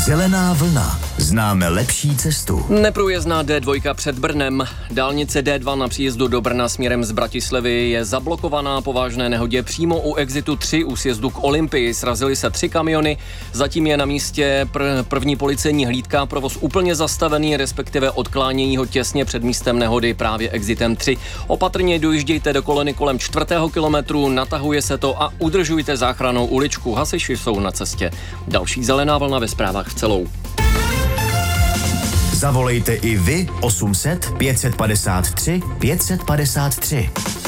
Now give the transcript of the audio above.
Zelená vlna. Známe lepší cestu. Neprůjezdná D2 před Brnem. Dálnice D2 na příjezdu do Brna směrem z Bratislavy je zablokovaná po vážné nehodě přímo u exitu 3 u sjezdu k Olympii. Srazily se 3 kamiony, zatím je na místě první policejní hlídka, provoz úplně zastavený, respektive odklánění ho těsně před místem nehody právě exitem 3. Opatrně dojíždějte do kolony kolem 4. kilometru, natahuje se to a udržujte záchrannou uličku. Hasiči jsou na cestě. Další zelená vlna ve zprávách celou. Zavolejte i vy 800 553 553.